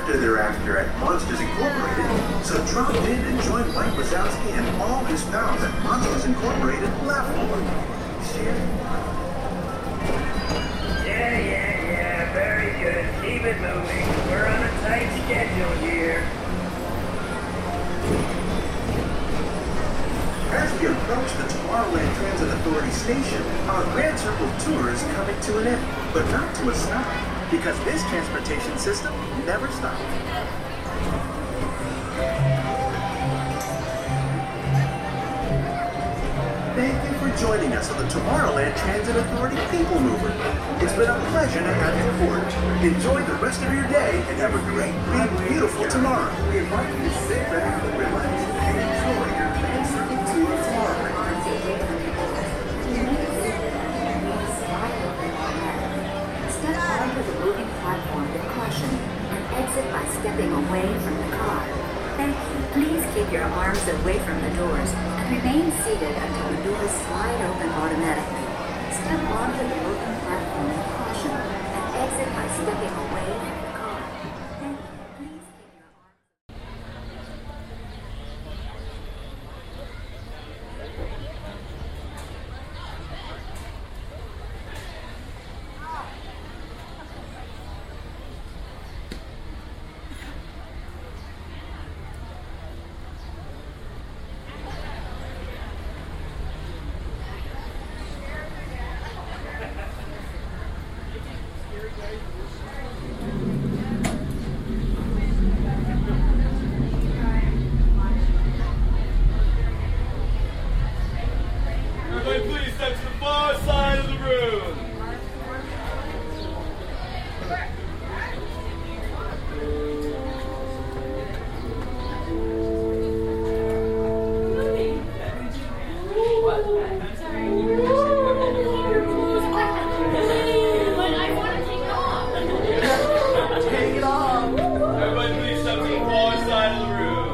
character they're after at Monsters Incorporated, so drop in and join Mike Wazowski and all his pals at Monsters Incorporated Laugh Floor. Yeah, very good. Keep it moving. We're on a tight schedule here. As we approach the Tomorrowland Transit Authority station, our Grand Circle tour is coming to an end, but not to a stop, because this transportation system never stops. Thank you for joining us on the Tomorrowland Transit Authority People Mover. It's been a pleasure to have you aboard. Enjoy the rest of your day and have a great, big, beautiful tomorrow. We invite you to sit back, relax, and enjoy your Grand Circle tour of Tomorrowland. Step onto the moving platform with caution and exit by stepping away from the car. Thank you. Please keep your arms away from the doors and remain seated until the doors slide open automatically. Step onto the moving platform with caution and exit by stepping away from the car. Thank you. Please keep your arms. Everybody please step to the far side of the room. Everybody please step to the far side of the room.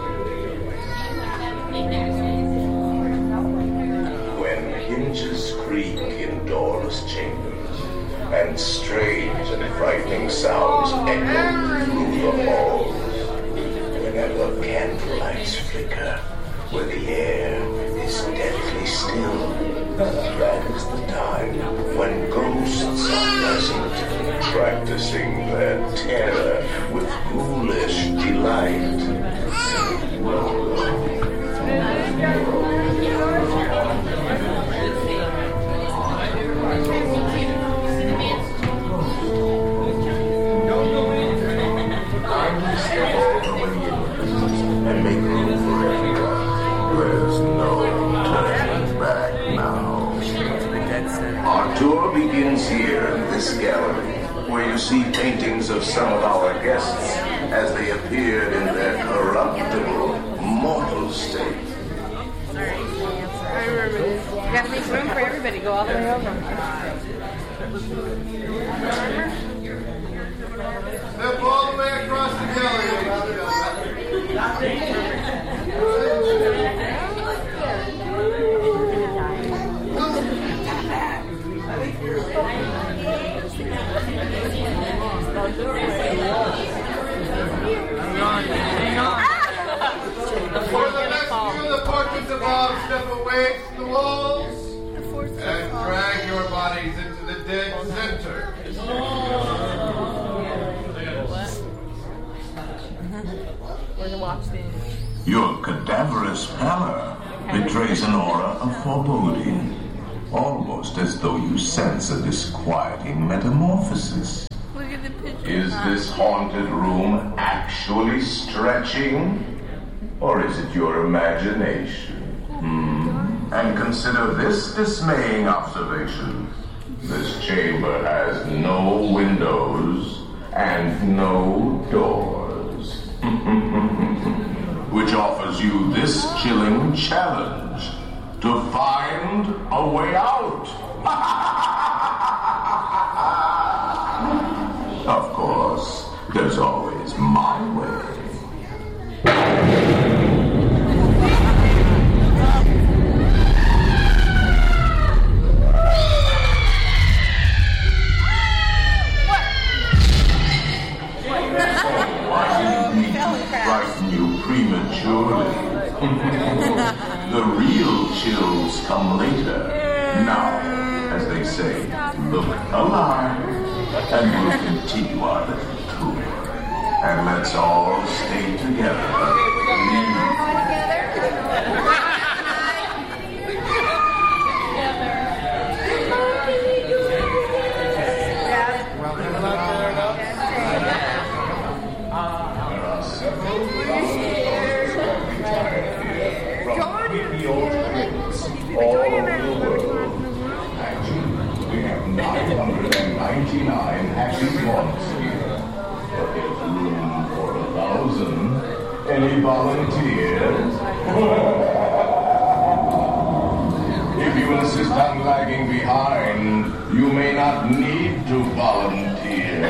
When hinges creak in doorless chambers, and strange and frightening sounds echo through the halls, whenever candlelights flicker, where the air is deathly still, that is the time when ghosts are present, practicing their terror with ghoulish delight. And make room for everyone. There's no turning back now. Our tour begins here in this gallery, where you see paintings of some of our guests as they appeared in their corruptible, mortal state. I remember this. You gotta make room for everybody. Go all the way over. Step all the way across the gallery. For the next few of the portraits above, step away from the walls and drag your bodies into the dead center. We're gonna watch the. Your cadaverous pallor betrays an aura of foreboding, almost as though you sense a disquieting metamorphosis. Look at the picture. Is this haunted room actually stretching? Or is it your imagination? And consider this dismaying observation. This chamber has no windows and no doors. Which offers you this chilling challenge to find a way out. Of course, there's always my way. later. Now, as they say, look alive, and we'll continue our little tour. And let's all stay together. All over the world. Actually, we have 999 happy months here. But there's room for 1,000. Any volunteers? If you insist on lagging behind, you may not need to volunteer.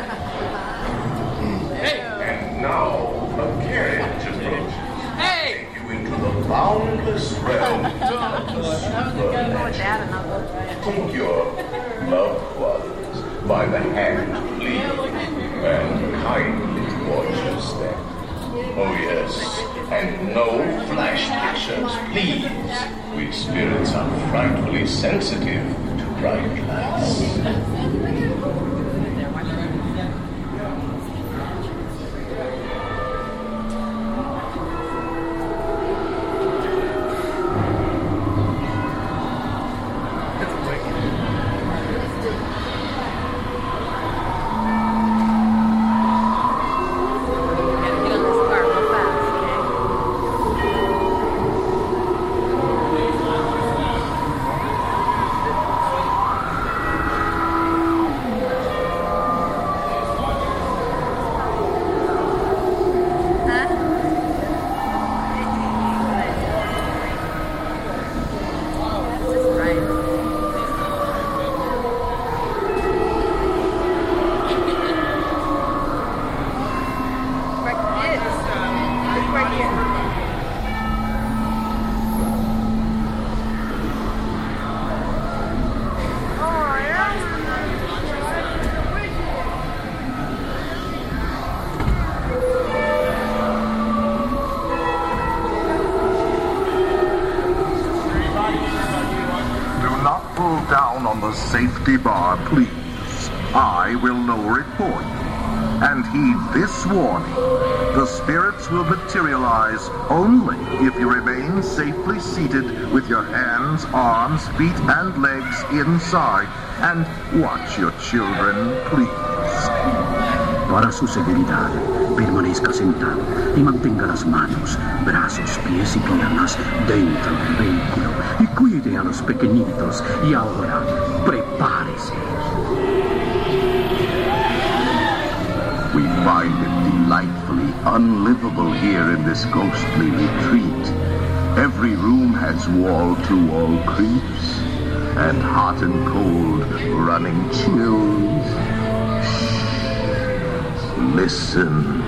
And now, a carriage approaches. Into the boundless realm of the supernatural. Take your loved ones by the hand, please, and kindly watch your step. Oh yes, and no flash pictures, please. We spirits are frightfully sensitive to bright lights. Safety bar, please. I will lower it for you. And heed this warning. The spirits will materialize only if you remain safely seated with your hands, arms, feet, and legs inside. And watch your children, please. Para su seguridad, permanezca sentado y mantenga las manos, brazos, pies y piernas dentro del vehículo y cuide a los pequeñitos. Y ahora, prepárese. We find it delightfully unlivable here in this ghostly retreat. Every room has wall-to-wall creeps and hot and cold running chills. Listen.